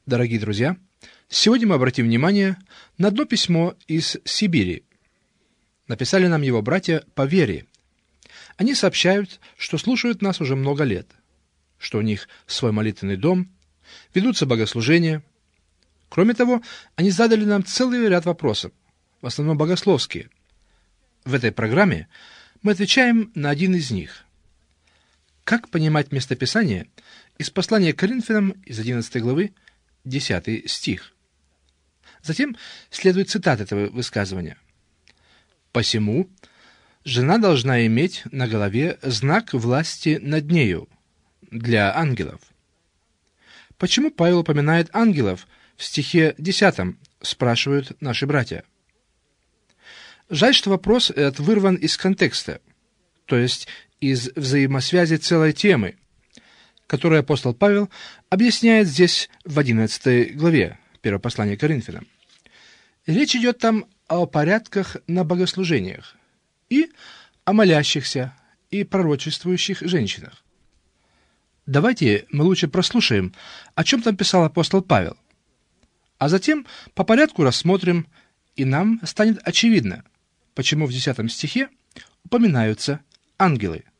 Дорогие друзья, сегодня мы обратим внимание на одно письмо из Сибири. Написали нам его братья по вере. Они сообщают, что слушают нас уже много лет, что у них свой молитвенный дом, ведутся богослужения. Кроме того, они задали нам целый ряд вопросов, в основном богословские. В этой программе мы отвечаем на один из них. Как понимать местописание из послания к Коринфянам из 11 главы, 10 стих? Затем следует цитата этого высказывания. «Посему жена должна иметь на голове знак власти над нею для ангелов». Почему Павел упоминает ангелов в стихе 10, спрашивают наши братья. Жаль, что вопрос этот вырван из контекста, то есть из взаимосвязи целой темы, которую апостол Павел объясняет здесь в 11 главе первого послания к Коринфянам. Речь идет там о порядках на богослужениях и о молящихся и пророчествующих женщинах. Давайте мы лучше прослушаем, о чем там писал апостол Павел, а затем по порядку рассмотрим, и нам станет очевидно, почему в 10 стихе упоминаются ангелы.